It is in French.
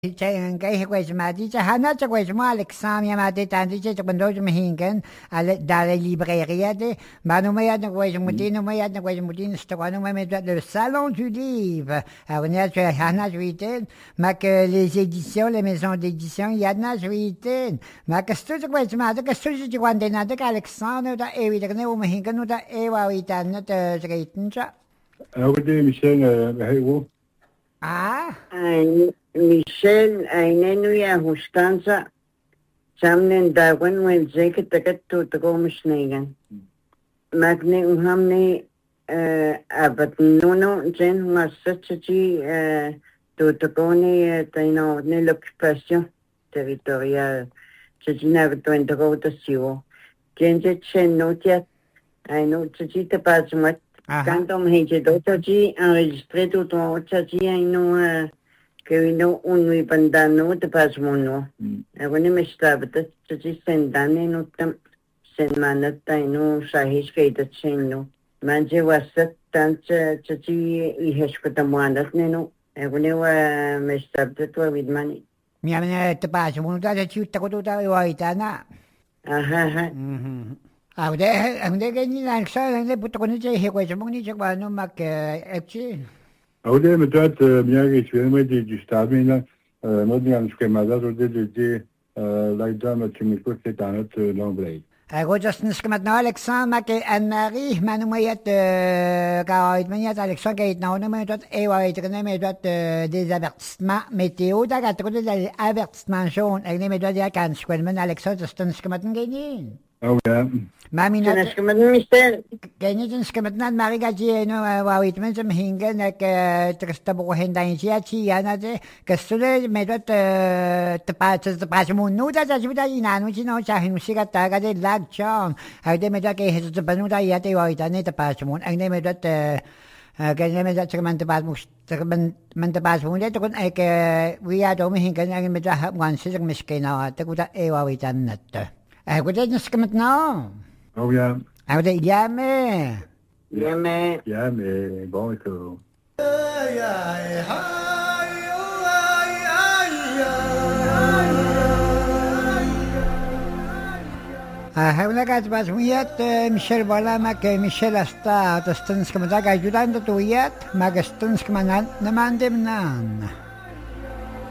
Kaya kwesmati sa hana sa kwesmo Alexam yamate tanti sa kwendo sa mahingan dala libreria de mano mayad na kwesmutino mayad na kwesmutino sa kwano mayad le salon du livre avania sa hana juiten mak les éditions les maisons d'édition yadna juiten mak sto sa kwesmati kasto sa kwande na de Alexandre da ewi da ne mahingan da ewa witan na sa kaitin sa Awde Michel Haywo. Michel, ainenuja hustansa, samnen dawan wen zeke takat tutako misnegan. Magne uhamne abat nuno jen masachi tutako ni taino ni l'occupation territoriale. Chachina betwento ko tasiwo. Jenje chen notia, aino chachita pasmat. Quand on m'a dit d'autres enregistré tout en chachi aino que no un bandano de pas mono. Agora me estava de sendane no tam semana taino sahis que de cheno. Manje wasa tancha chachi I heskuta mandas neno. Agora me estava de tua vidmani. Mi amene te pas mono da ciutta ko da waitana. Aha. Ande gani lang sa ne puto ko ni je he ko ni je ba no mak epchi. Awde metat bien geçiyorum du stade là modern schemada de la dame qui me coûte c'est un autre l'anglais. Ako just niskemat na Alexandre ke Anne-Marie manumayat kaoit maniat Alexandre kait na ono metot ewa ito na metot des avertissements météo da kat ko des avertissements jaune ay metot ya kan skwel man Alexandre just niskemat ngani. Oh yeah. Mami na Naskemat mister. Kanya niskemat na Marie gaji no wawit man sa mahinga na trista buko hendayin siya na de kastule metot tapas mo no da juda inano sino sa hinusika taga de lagchong ay de metot kay heso sa panuda yate wawit na tapas mo ang de metot kanya metot sa mantapas mo mantapas mo dito kun ay ke wiya do mahinga na metot wan sa miskina taguda wawit na to. Ako din naskamat na. Oh yeah. Ako din yame. Yame, bon ito. Hawla ka pas wiyat Michel wala mak Michel asta tastan skamat ka ayudan to wiyat magastans kamanan naman dem nan.